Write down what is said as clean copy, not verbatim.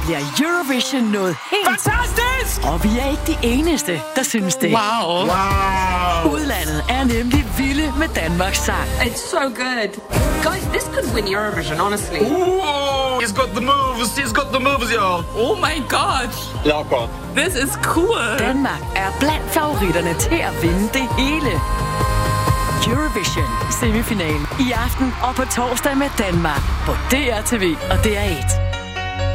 bliver Eurovision noget helt... Fantastisk! Og vi er ikke de eneste, der synes det. Wow. Udlandet er nemlig vilde med Danmarks sang. It's so good. Guys, this could win Eurovision, honestly. Ooh, he's got the moves. He's got the moves, y'all. Oh my god. Ja, godt. This is cool. Danmark er blandt favoritterne til at vinde det hele. Eurovision semifinal i aften og på torsdag med Danmark på DRTV og DR1.